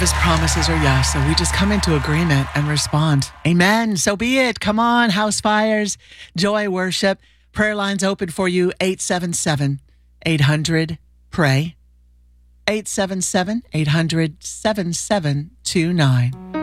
his promises are yes. So we just come into agreement and respond. Amen. So be it. Come on, house fires, joy, worship. Prayer lines open for you. 877-800-PRAY. 877-800-7729.